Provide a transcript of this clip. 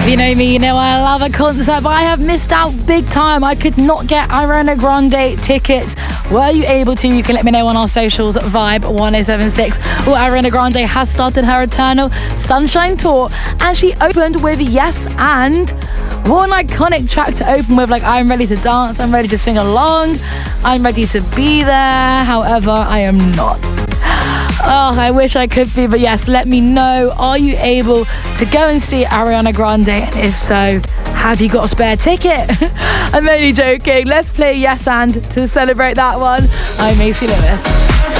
If you know me, you know I love a concert, but I have missed out big time. I could not get Ariana Grande tickets. Were you able to? You can let me know on our socials, Vibe1076. Well, Ariana Grande has started her Eternal Sunshine Tour, and she opened with Yes And. What an iconic track to open with. Like, I'm ready to dance, I'm ready to sing along, I'm ready to be there. However, I am not. Oh, I wish I could be, but yes, let me know. Are you able to go and see Ariana Grande? And if so, have you got a spare ticket? I'm only joking. Let's play Yes And to celebrate that one. I'm Macy Lewis.